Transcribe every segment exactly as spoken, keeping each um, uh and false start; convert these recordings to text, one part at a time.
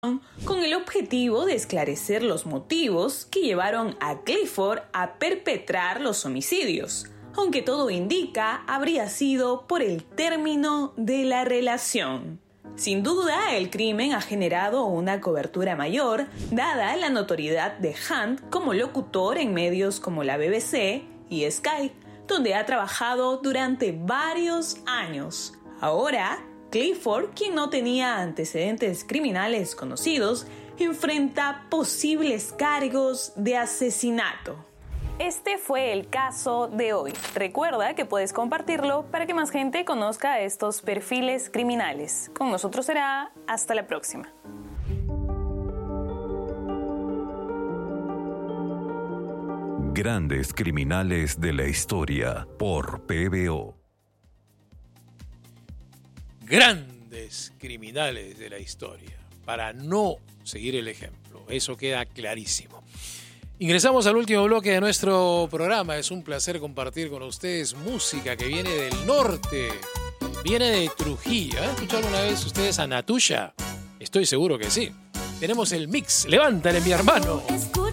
con el objetivo de esclarecer los motivos que llevaron a Clifford a perpetrar los homicidios, aunque todo indica habría sido por el término de la relación. Sin duda, el crimen ha generado una cobertura mayor, dada la notoriedad de Hunt como locutor en medios como la B B C y Sky, donde ha trabajado durante varios años. Ahora, Clifford, quien no tenía antecedentes criminales conocidos, enfrenta posibles cargos de asesinato. Este fue el caso de hoy. Recuerda que puedes compartirlo para que más gente conozca estos perfiles criminales. Con nosotros será hasta la próxima. Grandes criminales de la historia por P B O. Grandes criminales de la historia, para no seguir el ejemplo. Eso queda clarísimo. Ingresamos al último bloque de nuestro programa. Es un placer compartir con ustedes música que viene del norte, viene de Trujillo. ¿Han escuchado alguna vez ustedes a Natusha? Estoy seguro que sí. Tenemos el mix. Levántale, mi hermano.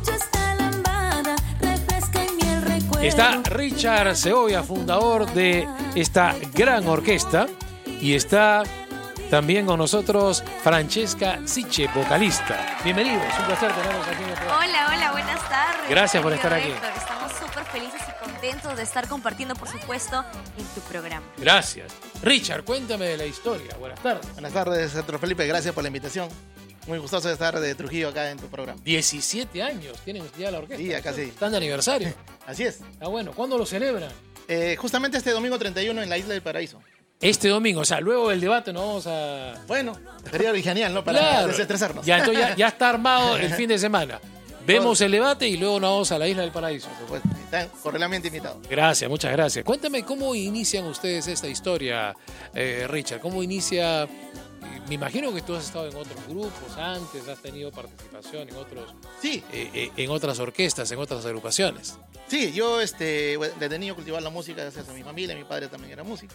Está Richard Segovia, fundador de esta gran orquesta. Y está también con nosotros Francesca Siche, vocalista. Bienvenidos, un placer tenerlos aquí en el programa. Hola, hola, buenas tardes. Gracias por estar aquí. Héctor, estamos súper felices y contentos de estar compartiendo, por supuesto, en tu programa. Gracias. Richard, cuéntame de la historia. Buenas tardes. Buenas tardes, Héctor Felipe. Gracias por la invitación. Muy gustoso de estar de Trujillo acá en tu programa. diecisiete años tienen ya la orquesta. Sí, acá sí. Están de aniversario. Así es. Está bueno. ¿Cuándo lo celebran? Eh, justamente este domingo treinta y uno en la Isla del Paraíso. Este domingo, o sea, luego del debate nos vamos a... Bueno, sería genial, ¿no? Para claro. desestresarnos. Ya, entonces ya, ya está armado el fin de semana. Vemos el debate y luego nos vamos a la Isla del Paraíso. Por supuesto, están cordialmente invitados. Gracias, muchas gracias. Cuéntame cómo inician ustedes esta historia, eh, Richard. ¿Cómo inicia? Me imagino que tú has estado en otros grupos antes, has tenido participación en otros, sí, eh, eh, en otras orquestas, en otras agrupaciones. Sí, yo este, desde niño cultivaba la música gracias a mi familia, mi padre también era músico.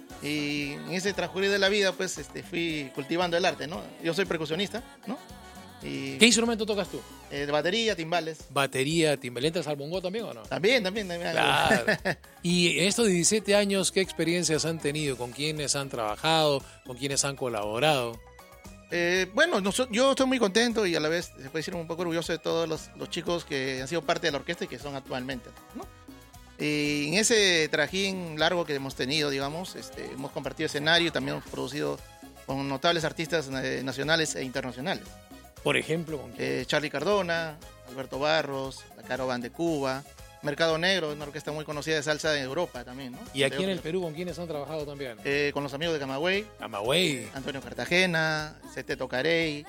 Y en ese transcurrir de la vida, pues este, fui cultivando el arte, ¿no? Yo soy percusionista, ¿no? Y, ¿qué instrumento tocas tú? Eh, batería, timbales. Batería, timbales. ¿Entras al bongo también o no? También, también. también claro. Y en estos diecisiete años, ¿qué experiencias han tenido? ¿Con quiénes han trabajado? ¿Con quiénes han colaborado? Eh, bueno, no, yo estoy muy contento y a la vez se puede decir un poco orgulloso de todos los, los chicos que han sido parte de la orquesta y que son actualmente, ¿no? Y en ese trajín largo que hemos tenido, digamos, este, hemos compartido escenario y también hemos producido con notables artistas eh, nacionales e internacionales. Por ejemplo, ¿con quién? Eh, Charly Cardona, Alberto Barros, la Caro Band de Cuba, Mercado Negro, una orquesta muy conocida de salsa de Europa también, ¿no? ¿Y aquí en el Perú con quiénes han trabajado también? Eh, con los amigos de Camagüey. Camagüey. Antonio Cartagena, Seteto Carey,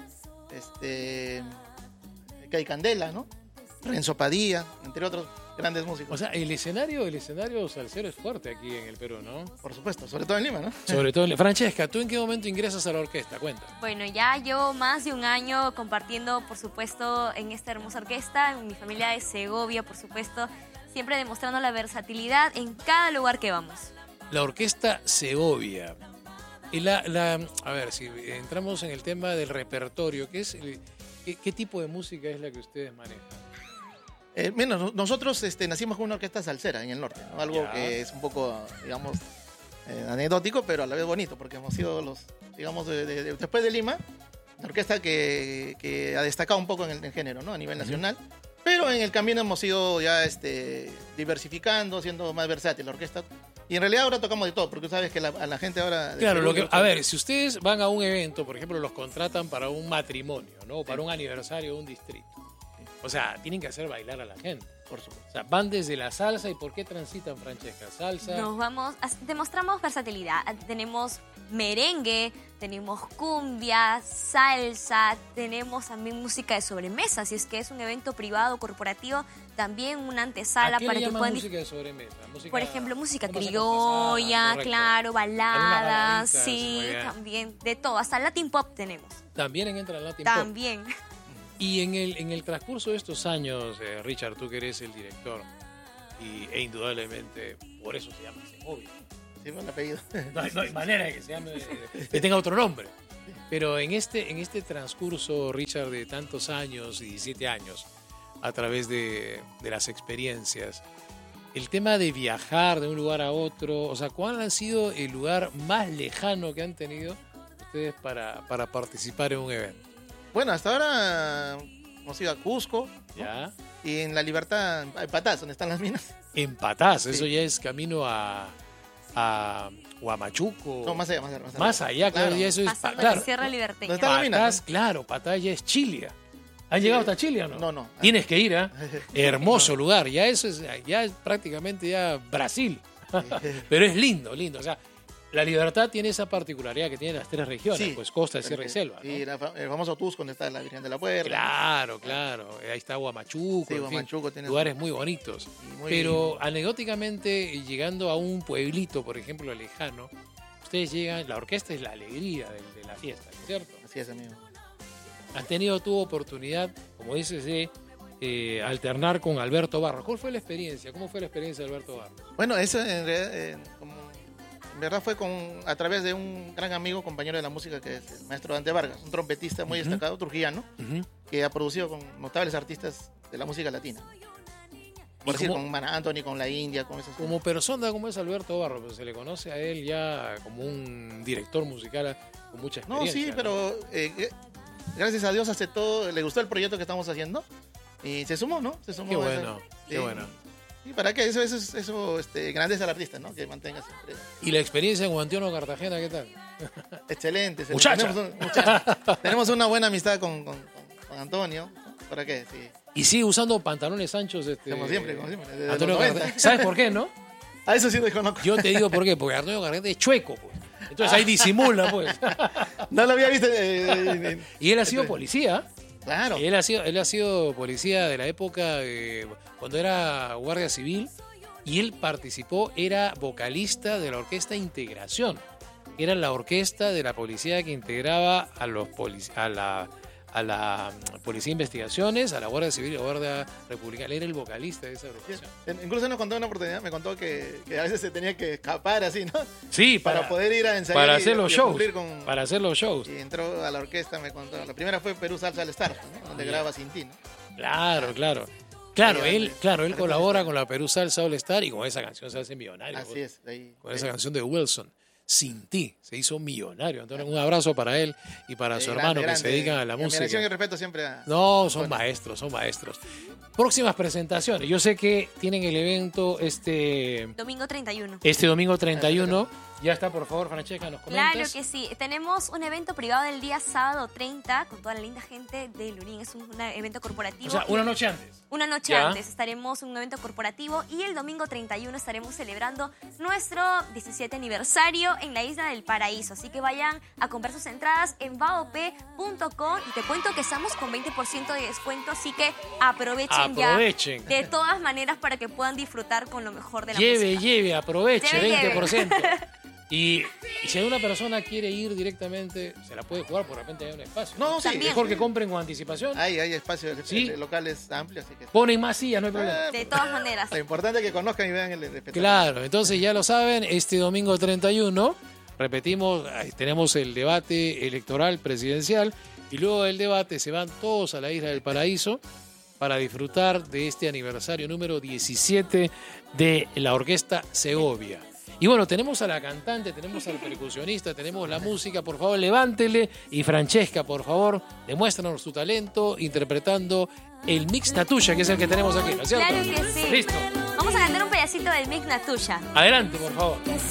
este, Cay Candela, ¿no? Renzo Padilla, entre otros grandes músicos. O sea, el escenario, el escenario salsero es fuerte aquí en el Perú, ¿no? Por supuesto, sobre todo en Lima, ¿no? Sobre todo en Lima. Francesca, ¿tú en qué momento ingresas a la orquesta? Cuenta. Bueno, ya llevo más de un año compartiendo, por supuesto, en esta hermosa orquesta. Mi familia de Segovia, por supuesto, siempre demostrando la versatilidad en cada lugar que vamos. La orquesta Segovia. Y la, la, a ver, si entramos en el tema del repertorio, ¿qué, es el, qué, qué tipo de música es la que ustedes manejan? Eh, bueno, nosotros este, nacimos con una orquesta salsera en el norte, ¿no? Algo ya. que es un poco, digamos, eh, anecdótico, pero a la vez bonito, porque hemos sido los, digamos, de, de, de, después de Lima, la orquesta que, que ha destacado un poco en el, en el género, ¿no? A nivel nacional, uh-huh. Pero en el camino hemos ido ya este, diversificando, siendo más versátil la orquesta. Y en realidad ahora tocamos de todo, porque sabes que la, a la gente ahora... Claro, lo que, a ver, si ustedes van a un evento, por ejemplo, los contratan para un matrimonio, ¿no? Para un aniversario de un distrito. O sea, tienen que hacer bailar a la gente. Por supuesto. O sea, van desde la salsa. ¿Y por qué transitan, Francesca? Salsa. Nos vamos, demostramos versatilidad. Tenemos merengue, tenemos cumbia, salsa, tenemos también música de sobremesa. Si es que es un evento privado, corporativo, también una antesala ¿A qué para le que puedan. Música de sobremesa? Música, por ejemplo, música criolla, pasada, claro, baladas, sí, también, de todo. Hasta Latin Pop tenemos. También entra el Latin también. Pop. También. Y en el, en el transcurso de estos años, eh, Richard, tú que eres el director, y, e indudablemente por eso se llama Segovia. Sí, buen apellido. No hay, no hay manera de que se llame, que tenga otro nombre. Pero en este, en este transcurso, Richard, de tantos años, diecisiete años, a través de, de las experiencias, el tema de viajar de un lugar a otro, o sea, ¿cuál ha sido el lugar más lejano que han tenido ustedes para, para participar en un evento? Bueno, hasta ahora hemos ido a Cusco, ¿no? ¿Ya? Y en La Libertad, en Patás, donde están las minas. En Patás, Sí. eso ya es camino a, a Huamachuco. No, más allá, más allá. Más allá, Más allá, claro, ya eso es... Pasando claro, la Sierra Liberteña. ¿Dónde está la mina? Patás, claro, Patás ya es Chile. ¿Han llegado hasta Chile o no? No, no. Tienes que ir, ¿eh? Hermoso lugar. Ya eso es, ya es prácticamente ya Brasil. Pero es lindo, lindo. O sea, La Libertad tiene esa particularidad que tienen las tres regiones, Sí. pues costa, sierra y Sí, selva, ¿no? Sí, la fa- el famoso Tusco, donde está la Virgen de la Puerta. Claro, claro. Ahí está Huamachuco, Sí, en fin, Huamachuco tiene lugares su- muy bonitos. Y muy- Pero anecdóticamente, llegando a un pueblito, por ejemplo, lejano, ustedes llegan, la orquesta es la alegría de, de la fiesta, ¿no es cierto? Así es, amigo. Has tenido tu oportunidad, como dices, de eh, alternar con Alberto Barros. ¿Cuál fue la experiencia? ¿Cómo fue la experiencia de Alberto Barros? Bueno, eso en, realidad, eh, como- en verdad fue con, a través de un gran amigo, compañero de la música, que es el maestro Dante Vargas, un trompetista muy Ujú. destacado, trujillano, Ujú. que ha producido con notables artistas de la música latina. Por ¿Y decir, cómo- con Mar Anthony, con la India, con esos. Como persona, como es Alberto Barros, pues se le conoce a él ya como un director musical con mucha No, experiencia. sí, pero eh, eh, gracias a Dios aceptó, le gustó el proyecto que estamos haciendo y se sumó, ¿no? Se sumó. Qué a esa- bueno, qué sí. bueno. Sí, para que eso, eso, eso este, grandeza al artista, ¿no? Que mantenga siempre. ¿Y la experiencia en Guantiano, Cartagena, qué tal? Excelente. excelente. Muchacha. Tenemos, un- muchacha. Tenemos una buena amistad con, con, con- con Antonio. ¿Para qué? Sí. Y sigue usando pantalones anchos. Este, Como siempre, como siempre. desde Antonio los noventa. Cartagena. ¿Sabes por qué, no? A eso sí desconozco. Yo te digo por qué, porque Antonio Cartagena es chueco, pues. Entonces ahí disimula, pues. No lo había visto. eh, eh, eh, Y él ha sido policía. claro. Y él ha sido, él ha sido policía de la época de, cuando era guardia civil, y él participó, era vocalista de la orquesta Integración. Era la orquesta de la policía que integraba a los polic- a la a la mm, Policía de Investigaciones, a la Guardia Civil y a la Guardia Republicana. Él era el vocalista de esa agrupación. Incluso nos contó una oportunidad, me contó que, que a veces se tenía que escapar así, ¿no? Sí, Para, para, poder ir a ensayar. para y- hacer los y a shows. cumplir con- Para hacer los shows. Y entró a la orquesta, me contó. La primera fue Perú Salsa al Star, ¿no? Donde Ya. graba Sin Ti, ¿no? Claro, claro. Claro, Ahí, él, ahí, claro, él ahí, colabora con la Perú Salsa All Star y con esa canción se hace millonario. Así es. de ahí, Con de esa ahí. canción de Wilson. Sin Ti, se hizo millonario. Entonces, un abrazo para él y para Eh, su grande, hermano que grande. se dedican a la Y admiración música. y respeto siempre a... No, son Bueno. maestros, son maestros. Próximas presentaciones. Yo sé que tienen el evento este, Domingo treinta y uno. este domingo treinta y uno. Ya está, por favor, Francesca, nos comentas. Claro que sí. Tenemos un evento privado el día sábado treinta con toda la linda gente de Lurín. Es un, un evento corporativo. O sea, una noche antes. Una noche Ya. antes estaremos en un evento corporativo y el domingo treinta y uno estaremos celebrando nuestro diecisiete aniversario en la Isla del Paraíso. Así que vayan a comprar sus entradas en baop punto com y te cuento que estamos con veinte por ciento de descuento, así que aprovechen, Aprovechen. ya de todas maneras para que puedan disfrutar con lo mejor de la Lleve, música. lleve, aproveche, Lleve, lleve. veinte por ciento. Y, y si una persona quiere ir directamente, se la puede jugar, por de repente hay un espacio. No, sí. También. Mejor que compren con anticipación. Hay, hay espacio, el, Sí. el local es amplio, así que... Ponen más sillas, no hay problema. Ah, De todas maneras. Lo importante es que conozcan y vean el espectáculo. Claro, entonces ya lo saben, este domingo treinta y uno, repetimos, ahí tenemos el debate electoral presidencial y luego del debate se van todos a la Isla del Paraíso para disfrutar de este aniversario número diecisiete de la Orquesta Segovia. Y bueno, tenemos a la cantante, tenemos al percusionista, tenemos la música, por favor, levántele. Y Francesca, por favor, demuéstranos su talento interpretando el Mix Natuya, que es el que tenemos aquí, ¿no es cierto? Claro que sí. Listo. Vamos a cantar un pedacito del Mix Natuya. Adelante, por favor.